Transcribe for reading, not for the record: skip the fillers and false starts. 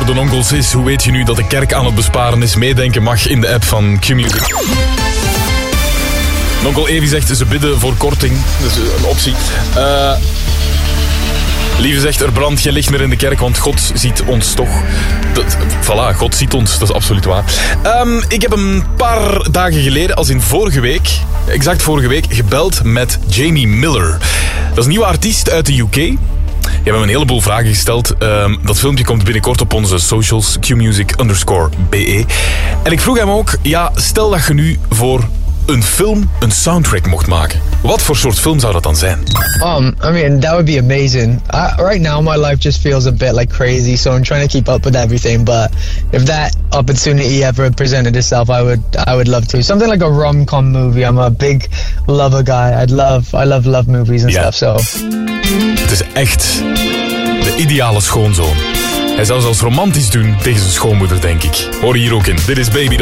de onkels is, hoe weet je nu dat de kerk aan het besparen is? Meedenken mag in de app van Q-Music. Onkel Evi zegt, ze bidden voor korting. Dat is een optie. Lieve zegt, er brandt geen licht meer in de kerk, want God ziet ons toch. Voilà, God ziet ons, dat is absoluut waar. Ik heb een paar dagen geleden, als in vorige week, exact vorige week, gebeld met Jamie Miller. Dat is een nieuwe artiest uit de UK. Je hebt hem een heleboel vragen gesteld. Dat filmpje komt binnenkort op onze socials, qmusic_be. En ik vroeg hem ook, ja, stel dat je nu voor een film een soundtrack mocht maken. Wat voor soort film zou dat dan zijn? I mean, that would be amazing. Right now, my life just feels a bit like crazy, so I'm trying to keep up with everything. But if that opportunity ever presented itself, I would love to. Something like a rom-com movie. I'm a big lover guy. I love movies and stuff. So. Het is echt de ideale schoonzoon. Hij zou zelfs romantisch doen tegen zijn schoonmoeder, denk ik. Hoor hier ook in. Dit is Baby.